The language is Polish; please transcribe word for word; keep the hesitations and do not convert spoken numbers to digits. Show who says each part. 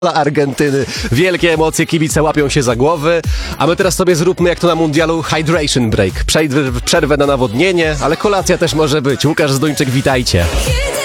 Speaker 1: Dla Argentyny. Wielkie emocje, kibice łapią się za głowy, a my teraz sobie zróbmy jak to na mundialu hydration break. Przejdź- Przerwę na nawodnienie, ale kolacja też może być. Łukasz Zduńczyk, witajcie.